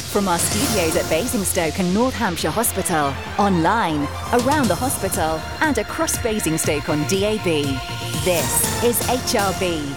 From our studios at Basingstoke and North Hampshire Hospital, online, around the hospital, and across Basingstoke on DAB. This is HRB.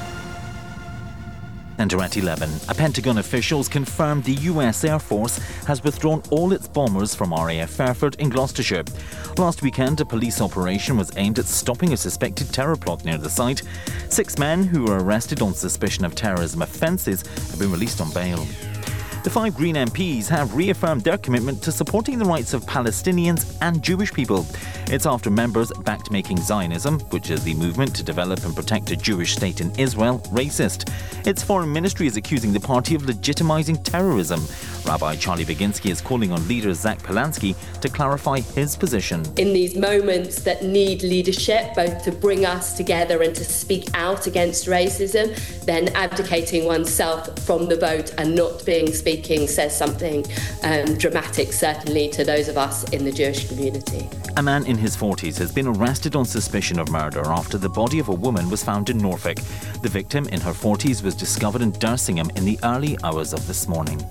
And at 11, a Pentagon officials confirmed the US Air Force has withdrawn all its bombers from RAF Fairford in Gloucestershire. Last weekend, a police operation was aimed at stopping a suspected terror plot near the site. 6 men who were arrested on suspicion of terrorism offences have been released on bail. The 5 Green MPs have reaffirmed their commitment to supporting the rights of Palestinians and Jewish people. It's after members backed making Zionism, which is the movement to develop and protect a Jewish state in Israel, racist. Its foreign ministry is accusing the party of legitimising terrorism. Rabbi Charlie Baginski is calling on leader Zach Polanski to clarify his position. In these moments that need leadership, both to bring us together and to speak out against racism, then abdicating oneself from the vote and not speaking says something dramatic, certainly to those of us in the Jewish community. A man in his 40s has been arrested on suspicion of murder after the body of a woman was found in Norfolk. The victim, in her 40s, was discovered in Dersingham in the early hours of this morning.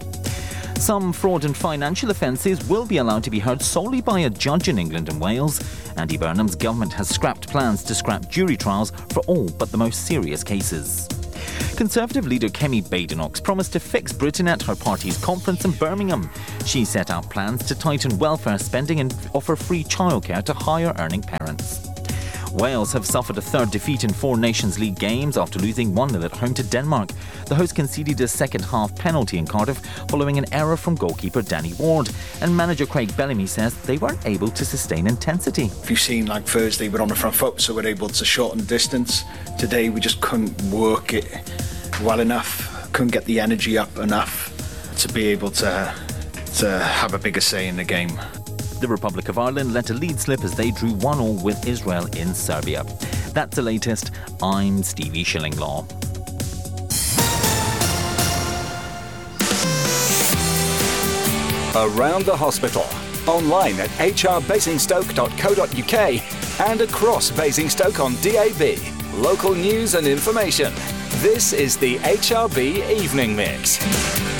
Some fraud and financial offences will be allowed to be heard solely by a judge in England and Wales. Andy Burnham's government has scrapped plans to scrap jury trials for all but the most serious cases. Conservative leader Kemi Badenoch promised to fix Britain at her party's conference in Birmingham. She set out plans to tighten welfare spending and offer free childcare to higher-earning parents. Wales have suffered a third defeat in 4 Nations League games after losing 1-0 at home to Denmark. The hosts conceded a second-half penalty in Cardiff following an error from goalkeeper Danny Ward. And manager Craig Bellamy says they weren't able to sustain intensity. If you've seen, like Thursday, we're on the front foot, so we're able to shorten distance. Today, we just couldn't work it well enough, couldn't get the energy up enough to be able to have a bigger say in the game. The Republic of Ireland let a lead slip as they drew 1-1 with Israel in Serbia. That's the latest. I'm Stevie Shillinglaw. Around the hospital, online at hrbasingstoke.co.uk and across Basingstoke on DAB. Local news and information. This is the HRB Evening Mix.